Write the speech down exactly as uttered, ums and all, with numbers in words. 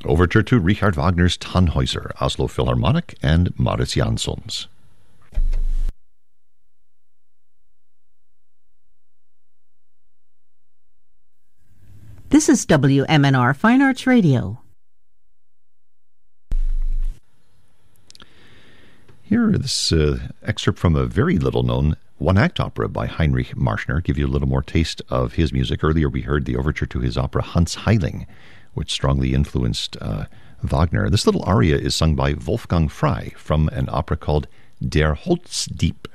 Overture to Richard Wagner's Tannhäuser, Oslo Philharmonic, and Maurits Janssons. This is W M N R Fine Arts Radio. Here, this uh, excerpt from a very little-known one-act opera by Heinrich Marschner. Give you a little more taste of his music. Earlier we heard the overture to his opera Hans Heiling, which strongly influenced uh, Wagner. This little aria is sung by Wolfgang Frey from an opera called Der Holzdieb.